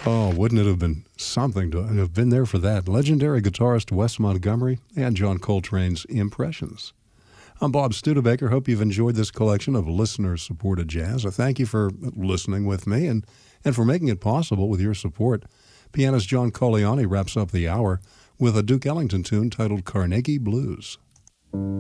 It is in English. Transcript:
Oh, wouldn't it have been something to have been there for that? Legendary guitarist Wes Montgomery and John Coltrane's Impressions. I'm Bob Studebaker. Hope you've enjoyed this collection of listener-supported jazz. I thank you for listening with me and for making it possible with your support. Pianist John Colleani wraps up the hour with a Duke Ellington tune titled Carnegie Blues.